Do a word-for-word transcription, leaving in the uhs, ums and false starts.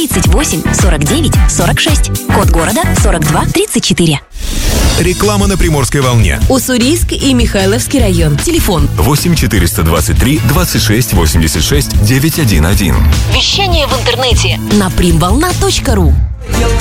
тридцать восемь сорок девять сорок шесть. Код города сорок два тридцать четыре. Реклама на Приморской волне. Уссурийск и Михайловский район. Телефон восемь четыреста двадцать три двадцать шесть восемьдесят шесть девятьсот одиннадцать. Вещание в интернете на примволна точка ру.